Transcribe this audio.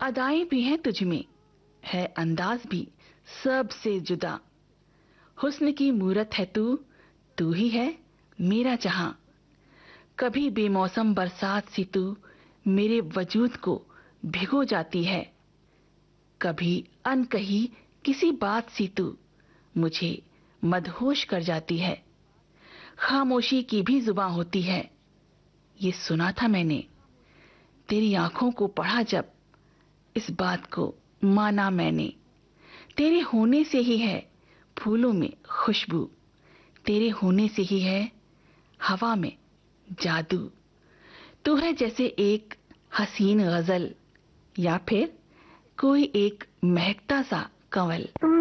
अदाएं भी हैं तुझ में, है अंदाज भी सबसे जुदा। हुस्न की मूरत है तू, तू ही है मेरा जहां। कभी बेमौसम बरसात सी तू मेरे वजूद को भिगो जाती है। कभी अनकही किसी बात सी तू मुझे मदहोश कर जाती है। खामोशी की भी जुबान होती है, ये सुना था मैंने। तेरी आंखों को पढ़ा जब, इस बात को माना मैंने। तेरे होने से ही है फूलों में खुशबू, तेरे होने से ही है हवा में जादू। तू है जैसे एक हसीन गजल या फिर कोई एक महकता सा कंवल।